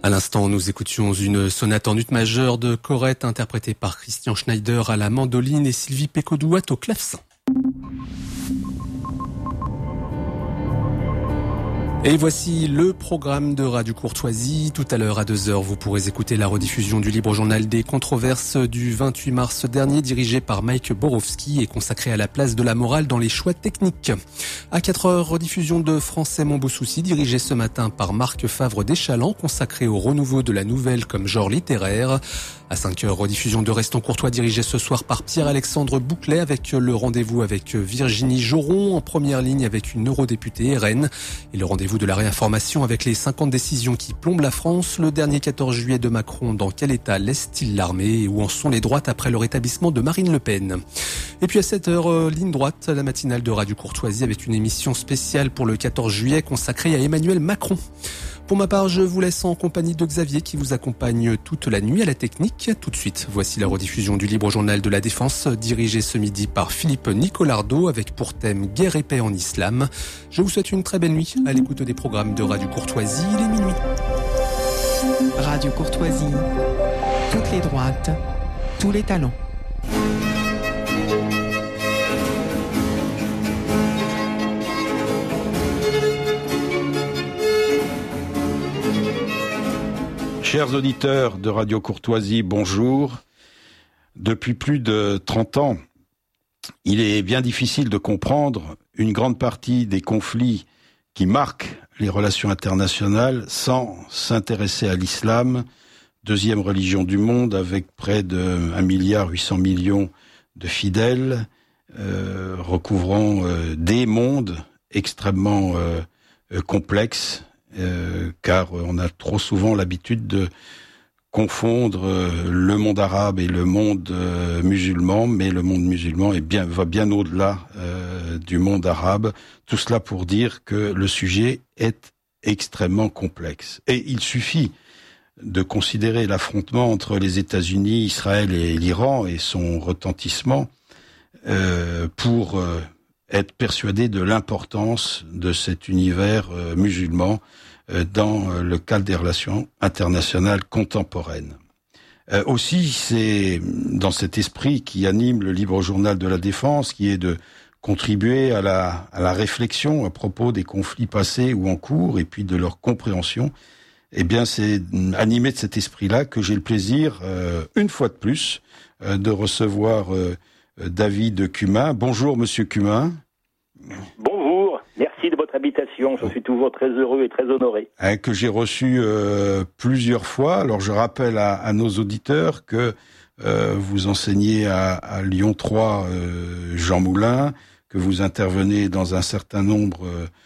À l'instant, nous écoutions une sonate en ut majeure de Corrette interprétée par Christian Schneider à la mandoline et Sylvie Pécodouat au clavecin. Et voici le programme de Radio Courtoisie. Tout à l'heure à 2h, vous pourrez écouter la rediffusion du Libre Journal des controverses du 28 mars dernier, dirigé par Mike Borowski et consacré à la place de la morale dans les choix techniques. À 4h, rediffusion de Français mon beau souci, dirigé ce matin par Marc Favre d'Échalant, consacré au renouveau de la nouvelle comme genre littéraire. À 5h, rediffusion de Restons Courtois, dirigé ce soir par Pierre-Alexandre Bouclet, avec le rendez-vous avec Virginie Joron, en première ligne avec une eurodéputée RN, et le rendez-vous de la réinformation avec les 50 décisions qui plombent la France. Le dernier 14 juillet de Macron, dans quel état laisse-t-il l'armée et où en sont les droites après le rétablissement de Marine Le Pen? Et puis à 7h, ligne droite, la matinale de Radio Courtoisie avec une émission spéciale pour le 14 juillet consacrée à Emmanuel Macron. Pour ma part, je vous laisse en compagnie de Xavier qui vous accompagne toute la nuit à la technique. Tout de suite, voici la rediffusion du Libre Journal de la Défense, dirigé ce midi par Philippe Nicolardo avec pour thème Guerre et paix en islam. Je vous souhaite une très belle nuit à l'écoute des programmes de Radio Courtoisie. Il est minuit. Radio Courtoisie, toutes les droites, tous les talents. Chers auditeurs de Radio Courtoisie, bonjour. Depuis plus de 30 ans, il est bien difficile de comprendre une grande partie des conflits qui marquent les relations internationales sans s'intéresser à l'islam, deuxième religion du monde avec près de 1,8 milliard de fidèles, recouvrant des mondes extrêmement complexes. Car on a trop souvent l'habitude de confondre le monde arabe et le monde musulman, mais le monde musulman va bien au-delà du monde arabe. Tout cela pour dire que le sujet est extrêmement complexe. Et il suffit de considérer l'affrontement entre les États-Unis, Israël et l'Iran et son retentissement pour être persuadé de l'importance de cet univers musulman dans le cadre des relations internationales contemporaines. Aussi, c'est dans cet esprit qui anime le Libre Journal de la Défense, qui est de contribuer à la réflexion à propos des conflits passés ou en cours, et puis de leur compréhension. Eh bien, c'est animé de cet esprit-là que j'ai le plaisir, une fois de plus, de recevoir David Cumin. Bonjour, Monsieur Cumin. Bonjour, merci de votre invitation. Je suis toujours très heureux et très honoré. Que j'ai reçu plusieurs fois. Alors, je rappelle à nos auditeurs que vous enseignez à Lyon 3 Jean Moulin, que vous intervenez dans un certain nombre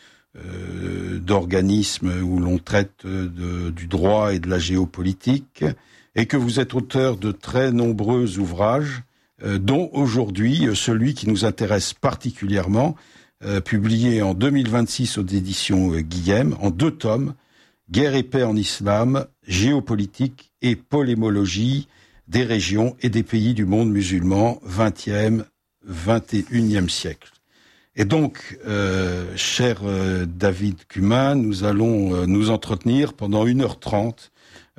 d'organismes où l'on traite du droit et de la géopolitique, et que vous êtes auteur de très nombreux ouvrages, dont aujourd'hui celui qui nous intéresse particulièrement, publié en 2026 aux éditions Guillem, en 2 tomes, Guerre et paix en islam, géopolitique et polémologie des régions et des pays du monde musulman, 20e, 21e siècle. Et donc, cher David Cumin, nous allons nous entretenir pendant 1h30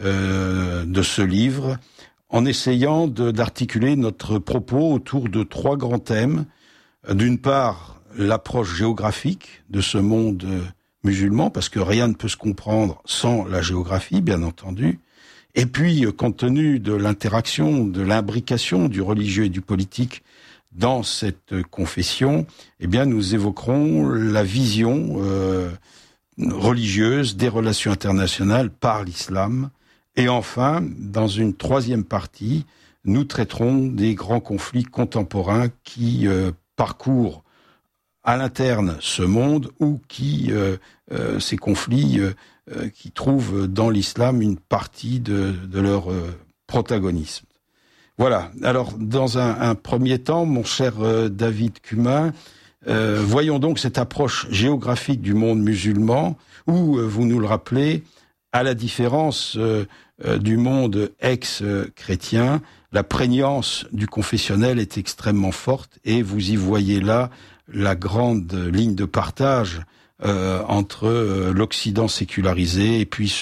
de ce livre, en essayant d'articuler notre propos autour de 3 grands thèmes. D'une part, l'approche géographique de ce monde musulman, parce que rien ne peut se comprendre sans la géographie, bien entendu. Et puis, compte tenu de l'interaction, de l'imbrication du religieux et du politique dans cette confession, eh bien, nous évoquerons la vision religieuse des relations internationales par l'islam. Et enfin, dans une 3e partie, nous traiterons des grands conflits contemporains qui parcourent à l'interne ce monde ou qui ces conflits qui trouvent dans l'islam une partie de leur protagonisme. Voilà. Alors, dans un premier temps, mon cher David Cumin, voyons donc cette approche géographique du monde musulman où, vous nous le rappelez, à la différence du monde ex-chrétien, la prégnance du confessionnel est extrêmement forte et vous y voyez là la grande ligne de partage entre l'Occident sécularisé et puis